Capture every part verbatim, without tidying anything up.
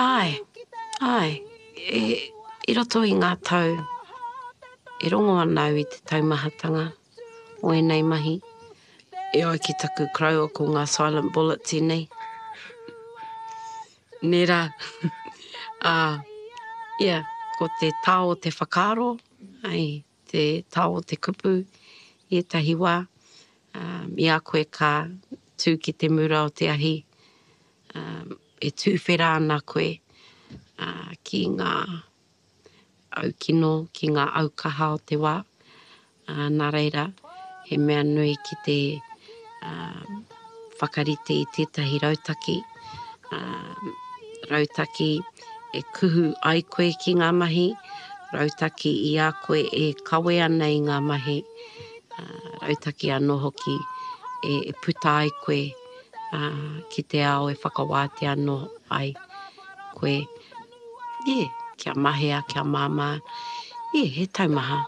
Ai, ai, e, i roto i ngā tau, e rongo anau i te taumahatanga o enei mahi. E ai ki taku kraua ko ngā silent bullet tēnei. Nera, uh, yeah, ko te tao te whakaro, ai, te tao te kupu, i etahi wā, um, i a koe ka tū ki te mura o te ahi, um, e tūwhera ana koe uh, ki ngā au kino, ki ngā au kaha o te wā. Uh, nā reira, he mea nui ki te uh, whakarite i tētahi rautaki. Uh, rautaki e kuhu ai koe ki ngā mahi, rautaki i a koe e kawe ana i ngā mahi, uh, rautaki anō hoki e, e puta ai koe uh, ki te ao e whakawāte anō ai koe. Yeah, kia mahea, kia māmā, yeah, he taumaha.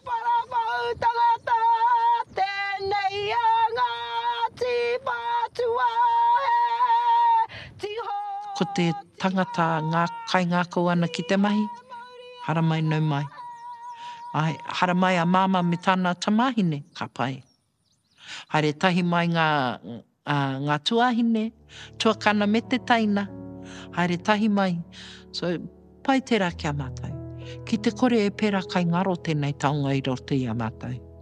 Ko te tangata ngā kai ngākau ana ki te mahi, hara mai nau mai. Ai, hara mai a māma me tāna tamāhine, ka pai. Haere tahi mai ngā, uh, ngā tuahine, tuakana me te taina. Haere tahi mai. So, pai tērā kia mātai. Ki te kore e pērā kai ngaro tēnei taonga i roto i a mātai.